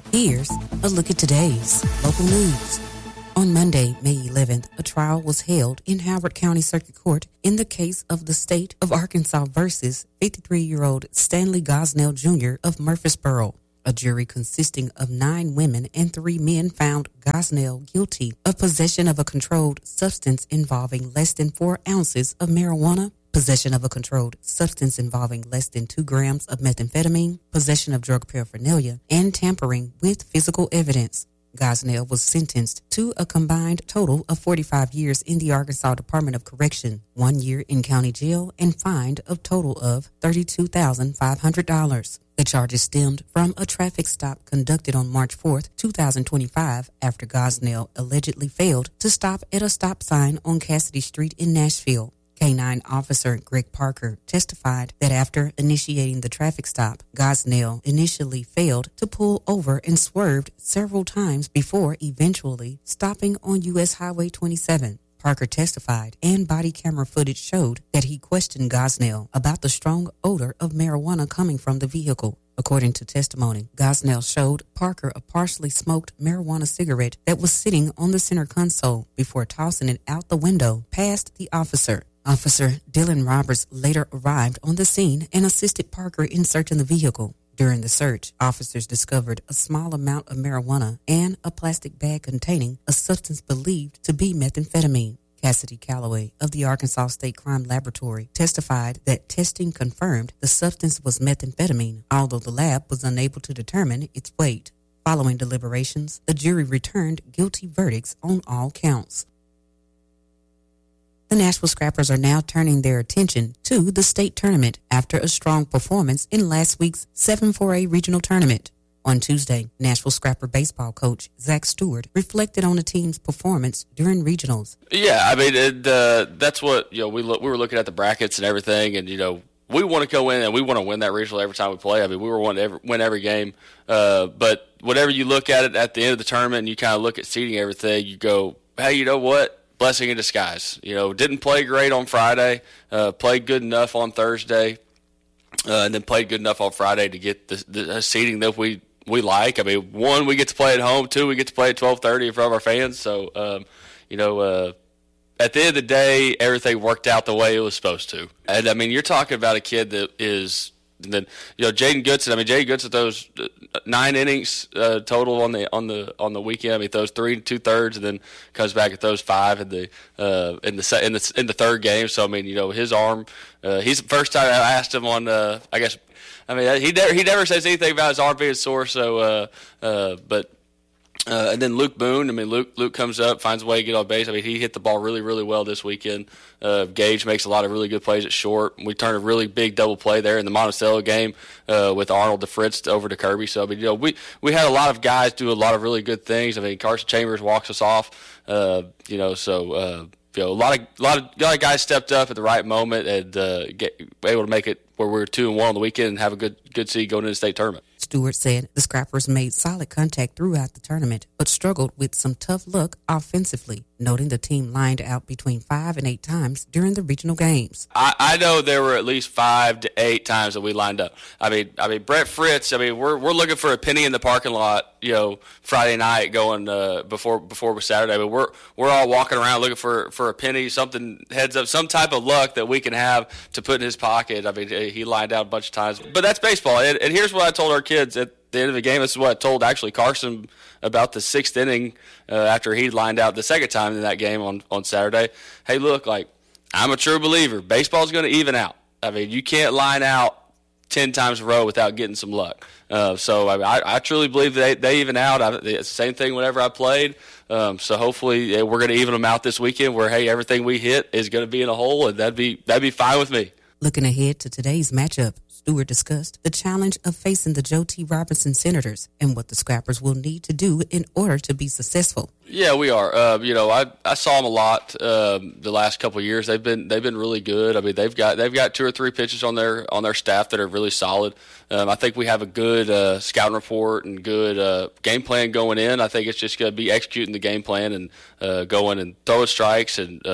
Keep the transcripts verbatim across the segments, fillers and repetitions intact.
Here's a look at today's local news. On Monday, May eleventh, a trial was held in Howard County Circuit Court in the case of the State of Arkansas versus fifty-three-year-old Stanley Gosnell Junior of Murfreesboro. A jury consisting of nine women and three men found Gosnell guilty of possession of a controlled substance involving less than four ounces of marijuana, possession of a controlled substance involving less than two grams of methamphetamine, possession of drug paraphernalia, and tampering with physical evidence. Gosnell was sentenced to a combined total of forty-five years in the Arkansas Department of Correction, one year in county jail, and fined a total of thirty-two thousand five hundred dollars. The charges stemmed from a traffic stop conducted on March fourth, twenty twenty-five, after Gosnell allegedly failed to stop at a stop sign on Cassidy Street in Nashville. K nine Officer Greg Parker testified that after initiating the traffic stop, Gosnell initially failed to pull over and swerved several times before eventually stopping on U S Highway twenty-seven. Parker testified, and body camera footage showed that he questioned Gosnell about the strong odor of marijuana coming from the vehicle. According to testimony, Gosnell showed Parker a partially smoked marijuana cigarette that was sitting on the center console before tossing it out the window past the officer. Officer Dylan Roberts later arrived on the scene and assisted Parker in searching the vehicle. During the search, officers discovered a small amount of marijuana and a plastic bag containing a substance believed to be methamphetamine. Cassidy Calloway of the Arkansas State Crime Laboratory testified that testing confirmed the substance was methamphetamine, although the lab was unable to determine its weight. Following deliberations, the jury returned guilty verdicts on all counts. The Nashville Scrappers are now turning their attention to the state tournament after a strong performance in last week's seven four A regional tournament. On Tuesday, Nashville Scrapper baseball coach Zach Stewart reflected on the team's performance during regionals. Yeah, I mean, it, uh, that's what, you know, we look, we were looking at the brackets and everything, and, you know, we want to go in and we want to win that regional every time we play. I mean, we were wanting to every, win every game. Uh, but whatever you look at it at the end of the tournament and you kind of look at seeding everything, you go, hey, you know what? Blessing in disguise. You know, didn't play great on Friday, uh, played good enough on Thursday, uh, and then played good enough on Friday to get the, the seeding that we, we like. I mean, one, we get to play at home. Two, we get to play at twelve thirty in front of our fans. So, um, you know, uh, at the end of the day, everything worked out the way it was supposed to. And, I mean, you're talking about a kid that is – and then, you know, Jaden Goodson. I mean, Jaden Goodson throws nine innings uh, total on the on the on the weekend. I mean, he throws three and two thirds, and then comes back and throws five in the uh, in the in the in the third game. So I mean, you know, his arm. Uh, he's the first time I asked him on. Uh, I guess. I mean, he never he never says anything about his arm being sore. So, uh, uh, but. Uh, and then Luke Boone, I mean, Luke Luke comes up, finds a way to get on base. I mean, he hit the ball really, really well this weekend. Uh, Gage makes a lot of really good plays at short. We turned a really big double play there in the Monticello game uh, with Arnold DeFritz over to Kirby. So, I mean, you know, we, we had a lot of guys do a lot of really good things. I mean, Carson Chambers walks us off, uh, you know, so, uh, you know, a lot of, a lot of, a lot of guys stepped up at the right moment and uh, get, able to make it where we were two and one on the weekend and have a good, good seed going into the state tournament. Stewart said the Scrappers made solid contact throughout the tournament, but struggled with some tough luck offensively, noting the team lined out between five and eight times during the regional games. I, I know there were at least five to eight times that we lined up. I mean, I mean Brett Fritz. I mean, we're we're looking for a penny in the parking lot, you know, Friday night going uh, before before Saturday. I mean, we're we're all walking around looking for, for a penny, something heads up, some type of luck that we can have to put in his pocket. I mean, he lined out a bunch of times, but that's baseball. And, and here's what I told our kids at the end of the game. This is what I told actually Carson about the sixth inning uh, after he lined out the second time in that game on, on Saturday. Hey, look, like, I'm a true believer. Baseball's going to even out. I mean, you can't line out ten times in a row without getting some luck. Uh, so I, I truly believe they, they even out. I, it's the same thing whenever I played. Um, so hopefully yeah, we're going to even them out this weekend where, hey, everything we hit is going to be in a hole, and that'd be that'd be fine with me. Looking ahead to today's matchup, Stewart discussed the challenge of facing the Joe T. Robinson Senators and what the Scrappers will need to do in order to be successful. Yeah, we are. Uh, you know, I I saw them a lot um, the last couple of years. They've been they've been really good. I mean, they've got they've got two or three pitchers on their on their staff that are really solid. Um, I think we have a good uh, scouting report and good uh, game plan going in. I think it's just going to be executing the game plan and uh, going and throwing strikes and uh,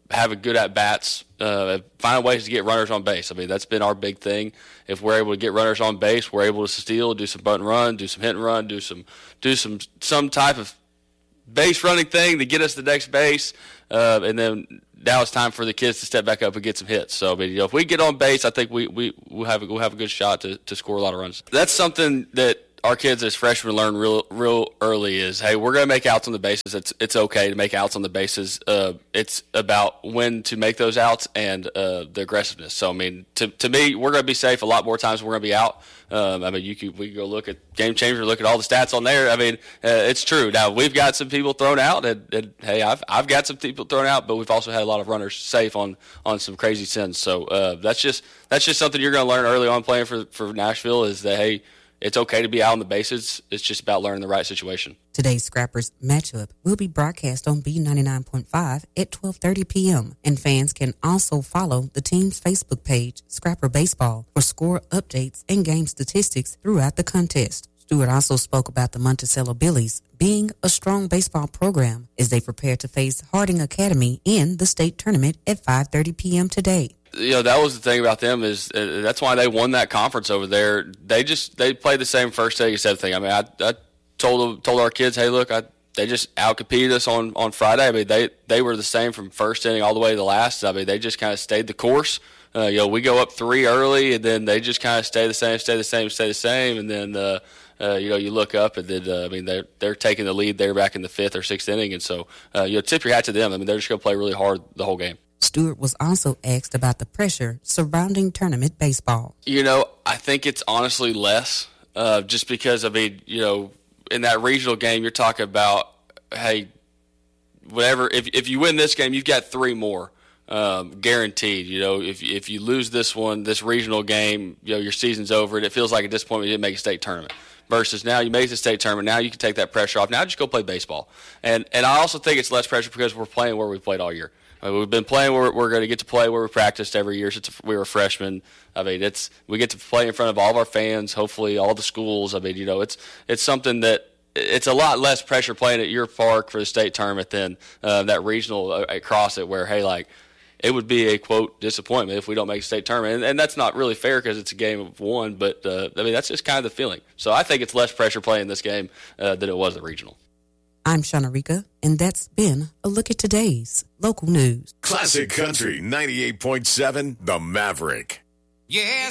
having good at bats, uh, finding ways to get runners on base. I mean, that's been our big thing. If we're able to get runners on base, we're able to steal, do some bunt and run, do some hit and run, do some do some some type of base running thing to get us to the next base, uh, and then now it's time for the kids to step back up and get some hits. So, I mean, you know, if we get on base, I think we we we'll have a, we'll have a good shot to, to score a lot of runs. That's something that our kids as freshmen learn real real early is, hey, we're going to make outs on the bases. It's it's okay to make outs on the bases. Uh, it's about when to make those outs and uh, the aggressiveness. So, I mean, to to me, we're going to be safe a lot more times than we're going to be out. Um, I mean, you could we could go look at Game Changer, look at all the stats on there. I mean, uh, it's true. Now we've got some people thrown out, and, and hey, I've I've got some people thrown out, but we've also had a lot of runners safe on, on some crazy sins. So uh, that's just that's just something you're going to learn early on playing for for Nashville is that hey, it's okay to be out on the bases. It's just about learning the right situation. Today's Scrappers matchup will be broadcast on B ninety-nine point five at twelve thirty p.m. And fans can also follow the team's Facebook page, Scrapper Baseball, for score updates and game statistics throughout the contest. Stewart also spoke about the Monticello Billies being a strong baseball program as they prepare to face Harding Academy in the state tournament at five thirty p.m. today. You know, that was the thing about them is uh, that's why they won that conference over there. They just they played the same first inning, second thing. I mean, I, I told told our kids, hey, look, I, they just outcompeted us on, on Friday. I mean, they they were the same from first inning all the way to the last. I mean, they just kind of stayed the course. Uh, you know, we go up three early, and then they just kind of stay the same, stay the same, stay the same, and then uh, uh, you know you look up, and then uh, I mean they're they're taking the lead there back in the fifth or sixth inning, and so uh, you know tip your hat to them. I mean, they're just going to play really hard the whole game. Stewart was also asked about the pressure surrounding tournament baseball. You know, I think it's honestly less, uh, just because, I mean, you know, in that regional game, you're talking about, hey, whatever, if if you win this game, you've got three more um, guaranteed. You know, if if you lose this one, this regional game, you know, your season's over, and it feels like a disappointment you didn't make a state tournament. Versus now you make the state tournament, now you can take that pressure off. Now just go play baseball. And and I also think it's less pressure because we're playing where we played all year. I mean, we've been playing where we're going to get to play where we practiced every year since we were freshmen. I mean, it's we get to play in front of all of our fans, hopefully all the schools. I mean, you know, it's it's something that it's a lot less pressure playing at your park for the state tournament than uh, that regional across it where, hey, like, it would be a, quote, disappointment if we don't make a state tournament. And, and that's not really fair because it's a game of one, but, uh, I mean, that's just kind of the feeling. So I think it's less pressure playing this game uh, than it was the regional. I'm Shauna Rika, and that's been a look at today's local news. Classic Country ninety-eight point seven, The Maverick. Yeah.